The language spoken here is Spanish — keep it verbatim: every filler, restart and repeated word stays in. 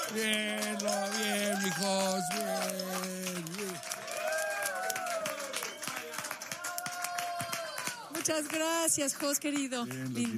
Bien, no, bien, mijos, bien, bien. Muchas gracias, Jos, querido. Bien, Lindo.